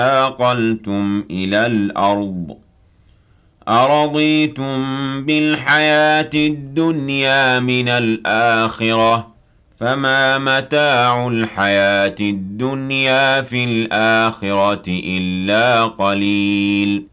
انتقلتم إلى الأرض أرضيتم بالحياة الدنيا من الآخرة فما متاع الحياة الدنيا في الآخرة إلا قليل